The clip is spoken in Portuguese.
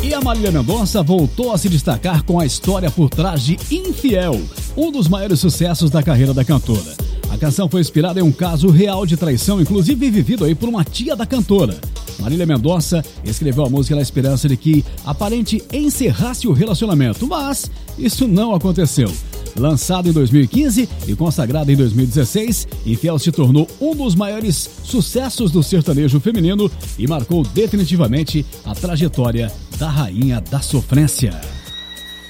E a Marília Mendonça voltou a se destacar com a história por trás de Infiel, um dos maiores sucessos da carreira da cantora. A canção foi inspirada em um caso real de traição, inclusive vivido aí por uma tia da cantora. Marília Mendonça escreveu a música na esperança de que a parente encerrasse o relacionamento, mas isso não aconteceu. Lançado em 2015 e consagrado em 2016, Infiel se tornou um dos maiores sucessos do sertanejo feminino e marcou definitivamente a trajetória da rainha da sofrência.